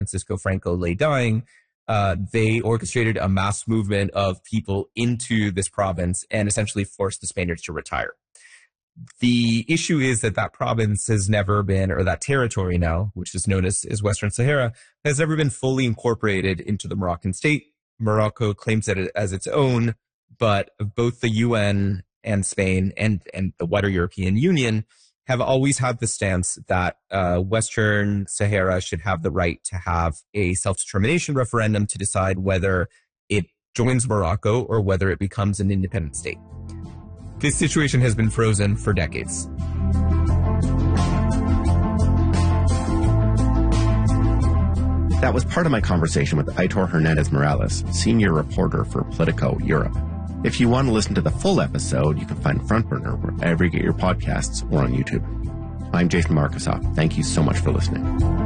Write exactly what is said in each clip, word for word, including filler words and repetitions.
Francisco Franco lay dying, uh, they orchestrated a mass movement of people into this province and essentially forced the Spaniards to retire. The issue is that that province has never been, or that territory now, which is known as, as Western Sahara, has never been fully incorporated into the Moroccan state. Morocco claims it as its own, but both the U N and Spain and, and the wider European Union have always had the stance that uh, Western Sahara should have the right to have a self-determination referendum to decide whether it joins Morocco or whether it becomes an independent state. This situation has been frozen for decades. That was part of my conversation with Aitor Hernandez Morales, senior reporter for Politico Europe. If you want to listen to the full episode, you can find Front Burner wherever you get your podcasts or on YouTube. I'm Jason Markusoff. Thank you so much for listening.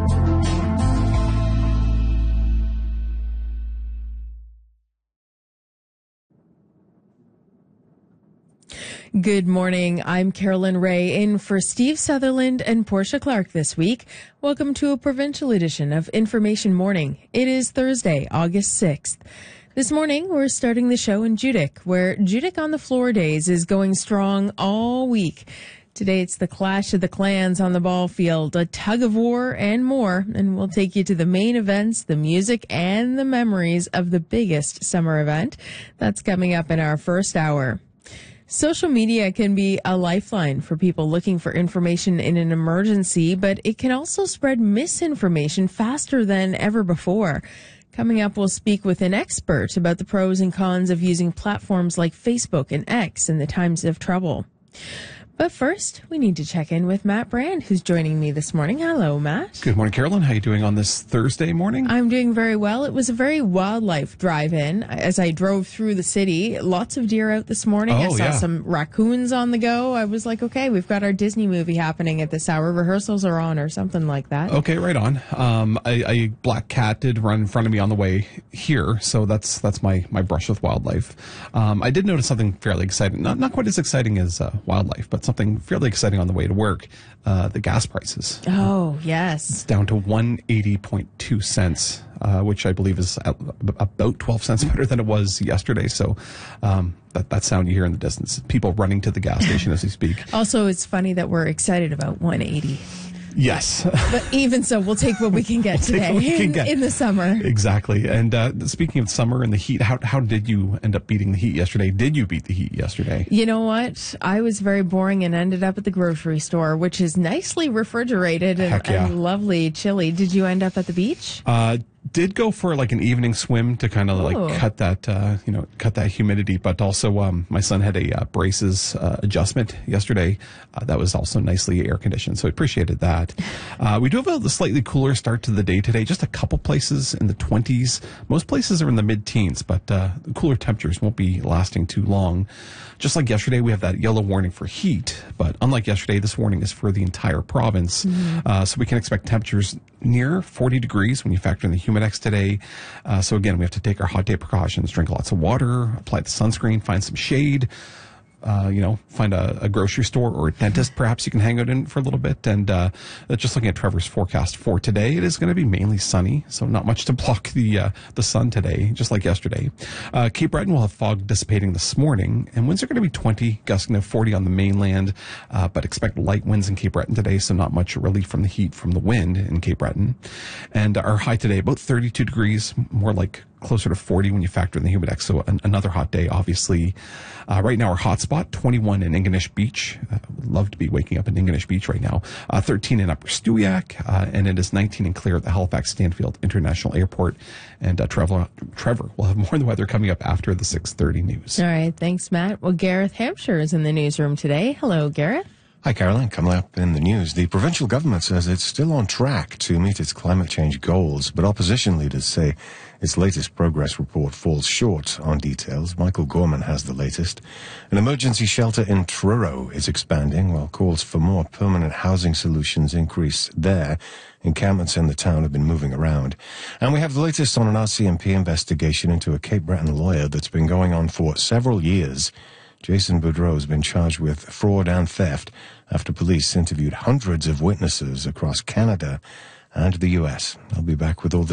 Good morning. I'm Carolyn Ray in for Steve Sutherland and Portia Clark this week. Welcome to a provincial edition of Information Morning. It is Thursday, August sixth. This morning, we're starting the show in Judique, where Judique on the Floor Days is going strong all week. Today, it's the clash of the clans on the ball field, a tug of war, and more. And we'll take you to the main events, the music, and the memories of the biggest summer event. That's coming up in our first hour. Social media can be a lifeline for people looking for information in an emergency, but it can also spread misinformation faster than ever before. Coming up, we'll speak with an expert about the pros and cons of using platforms like Facebook and X in the times of trouble. But first, we need to check in with Matt Brand, who's joining me this morning. Hello, Matt. Good morning, Carolyn. How are you doing on this Thursday morning? I'm doing very well. It was a very wildlife drive-in as I drove through the city. Lots of deer out this morning. Oh, I saw yeah. some raccoons on the go. I was like, okay, we've got our Disney movie happening at this hour. Rehearsals are on or something like that. Okay, right on. Um, a, a black cat did run in front of me on the way here, so that's that's my, my brush with wildlife. Um, I did notice something fairly exciting. Not, not quite as exciting as uh, wildlife, but something fairly exciting on the way to work, uh, the gas prices. Oh, yes. It's down to one hundred eighty point two cents, uh, which I believe is about twelve cents better than it was yesterday. So um, that, that sound you hear in the distance, people running to the gas station as we speak. Also, it's funny that we're excited about one hundred eighty. Yes. But even so, we'll take what we can get we'll today we can in, get. in the summer. Exactly. And uh, speaking of summer and the heat, how how did you end up beating the heat yesterday? Did you beat the heat yesterday? You know what? I was very boring and ended up at the grocery store, which is nicely refrigerated and, Heck yeah. and lovely chilly. Did you end up at the beach? Uh, did go for like an evening swim to kind of like Oh. cut that, uh, you know, cut that humidity. But also, um, my son had a uh, braces uh, adjustment yesterday. Uh, that was also nicely air conditioned, so I appreciated that. Uh, we do have a slightly cooler start to the day today. Just a couple places in the twenties. Most places are in the mid-teens, but uh, the cooler temperatures won't be lasting too long. Just like yesterday, we have that yellow warning for heat, but unlike yesterday, this warning is for the entire province. Mm-hmm. Uh, so we can expect temperatures near forty degrees when you factor in the Humidex today. Uh, so again, we have to take our hot day precautions, drink lots of water, apply the sunscreen, find some shade. Uh, you know, find a, a grocery store or a dentist perhaps you can hang out in for a little bit. And uh, just looking at Trevor's forecast for today, it is going to be mainly sunny, so not much to block the uh, the sun today, just like yesterday. Uh, Cape Breton will have fog dissipating this morning, and winds are going to be twenty, gusting to forty on the mainland, uh, but expect light winds in Cape Breton today, so not much relief from the heat from the wind in Cape Breton. And our high today, about thirty-two degrees, more like closer to forty when you factor in the Humidex, so an, another hot day, obviously. Uh, right now, our hot spot, twenty-one in Ingonish Beach. Uh, would love to be waking up in Ingonish Beach right now. Uh, thirteen in Upper Stewiacke, uh, and it is nineteen in Clare at the Halifax Stanfield International Airport. And uh, Trevor, Trevor will have more of the weather coming up after the six thirty news. All right. Thanks, Matt. Well, Gareth Hampshire is in the newsroom today. Hello, Gareth. Hi, Caroline. Coming up in the news, the provincial government says it's still on track to meet its climate change goals, but opposition leaders say its latest progress report falls short on details. Michael Gorman has the latest. An emergency shelter in Truro is expanding, while calls for more permanent housing solutions increase there. Encampments in the town have been moving around. And we have the latest on an R C M P investigation into a Cape Breton lawyer that's been going on for several years. Jason Boudreau has been charged with fraud and theft after police interviewed hundreds of witnesses across Canada and the U S. I'll be back with all the